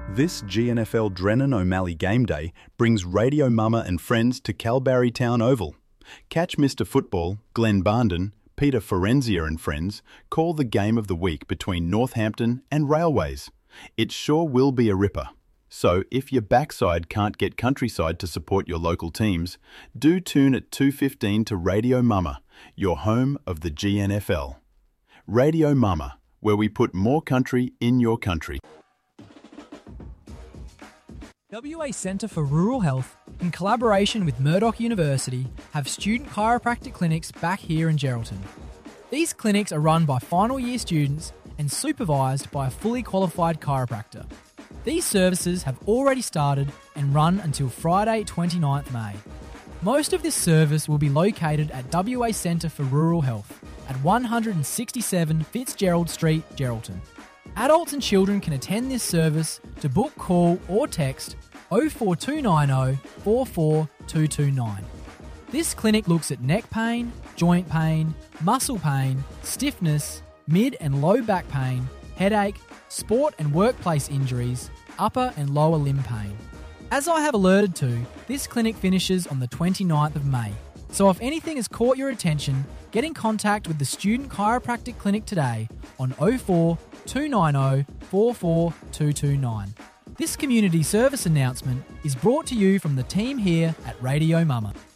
This GNFL Drennan O'Malley game day brings Radio Mama and friends to Calbarry Town Oval. Catch Mr Football, Glenn Barnden, Peter Forenzia and friends call the game of the week between Northampton and Railways. It sure will be a ripper. So if your backside can't get Countryside to support your local teams, do tune at 2:15 to Radio Mama, your home of the GNFL. Radio Mama, where we put more country in your country. WA Centre for Rural Health, in collaboration with Murdoch University, have student chiropractic clinics back here in Geraldton. These clinics are run by final year students and supervised by a fully qualified chiropractor. These services have already started and run until Friday 29th May. Most of this service will be located at WA Centre for Rural Health at 167 Fitzgerald Street, Geraldton. Adults and children can attend this service to book, call or text 04290 44229. This clinic looks at neck pain, joint pain, muscle pain, stiffness, mid and low back pain, headache, sport and workplace injuries, upper and lower limb pain. As I have alerted to, this clinic finishes on the 29th of May. So if anything has caught your attention, get in contact with the Student Chiropractic Clinic today on 04290 44229. This community service announcement is brought to you from the team here at Radio Mama.